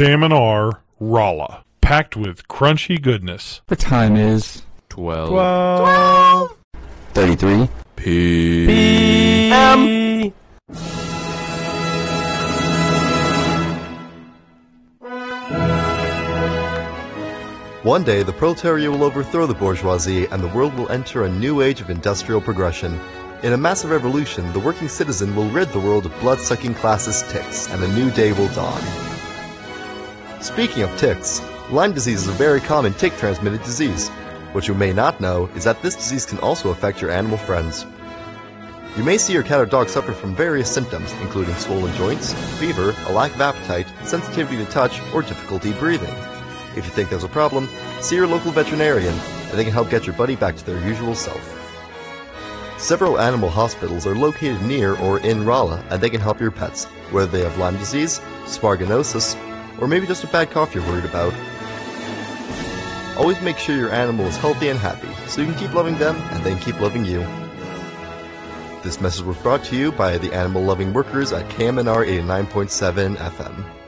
KMNR Rolla, packed with crunchy goodness. The time is 33 PM. One day, the proletariat will overthrow the bourgeoisie, and the world will enter a new age of industrial progression. In a massive revolution, the working citizen will rid the world of blood-sucking classist ticks, and a new day will dawn. Speaking of ticks, Lyme disease is a very common tick-transmitted disease. What you may not know is that this disease can also affect your animal friends. You may see your cat or dog suffer from various symptoms, including swollen joints, fever, a lack of appetite, sensitivity to touch, or difficulty breathing. If you think there's a problem, see your local veterinarian, and they can help get your buddy back to their usual self. Several animal hospitals are located near or in Rolla, and they can help your pets, whether they have Lyme disease, sparganosis, or maybe just a bad cough you're worried about. Always make sure your animal is healthy and happy, so you can keep loving them and they can keep loving you. This message was brought to you by the animal-loving workers at KMNR 89.7 FM.